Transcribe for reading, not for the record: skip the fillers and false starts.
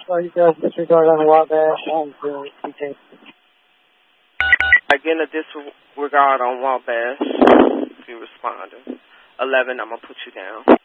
So you guys disregard on the Wabash and the detained. Again, a disregard on Wabash. If you responded. 11, I'm going to put you down.